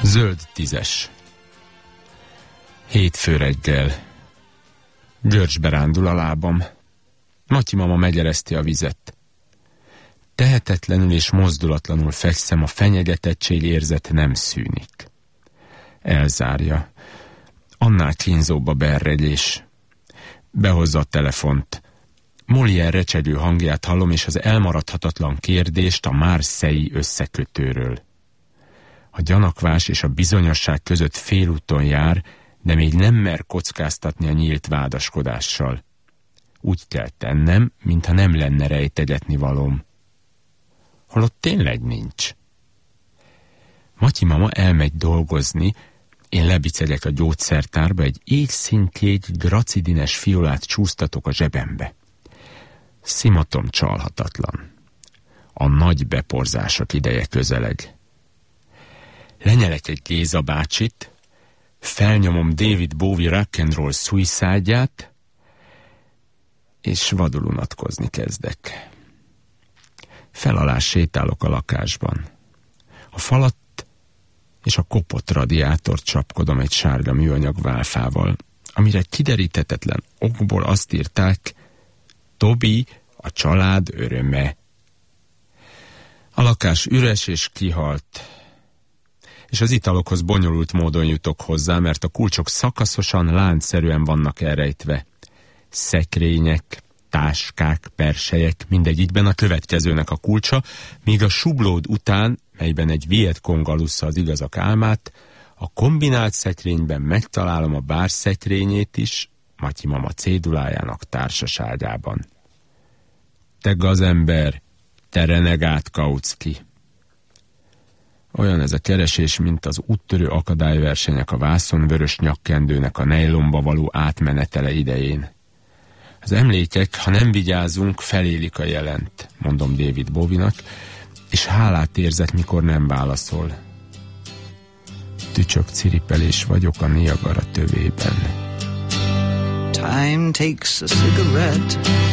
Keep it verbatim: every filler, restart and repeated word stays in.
Zöld tízes. Hétfő reggel. Görcsbe rándul a lábam. Matyi mama megyereszti a vizet. Tehetetlenül és mozdulatlanul fekszem, a fenyegetettség érzet nem szűnik. Elzárja. Annál kínzóbb a berregés. Behozza a telefont. Molière recsegő hangját hallom, és az elmaradhatatlan kérdést a Marseille összekötőről. A gyanakvás és a bizonyosság között félúton jár, de még nem mer kockáztatni a nyílt vádaskodással. Úgy kell tennem, mintha nem lenne rejtegetni valóm. Holott tényleg nincs. Matyi mama elmegy dolgozni, én lebicegek a gyógyszertárba, egy égszínkék gracidines fiolát csúsztatok a zsebembe. Szimatom csalhatatlan. A nagy beporzások ideje közeleg. Lenyelek egy Géza bácsit, felnyomom David Bowie rock and roll Suicide-ját, és vadul unatkozni kezdek. Felalá sétálok a lakásban. A falat és a kopott radiátort csapkodom egy sárga műanyag válfával, amire kideríthetetlen okból azt írták: Tobi, a család öröme. A lakás üres és kihalt, és az italokhoz bonyolult módon jutok hozzá, mert a kulcsok szakaszosan, láncszerűen vannak elrejtve. Szekrények, táskák, perselyek, mindegyikben a következőnek a kulcsa, míg a sublód után, melyben egy Vietcong alussza az igazak álmát, a kombinált szekrényben megtalálom a bár szekrényét is, Matyi mama cédulájának társaságában. Te gazember, te renegát Kautsky! Olyan ez a keresés, mint az úttörő akadályversenyek a vászonvörös nyakkendőnek a nejlomba való átmenetele idején. Az emlékek, ha nem vigyázunk, felélik a jelent, mondom David Bowie-nak, és hálát érzek, mikor nem válaszol. Tücsök ciripelés vagyok a Niagara tövében. Time takes a cigarette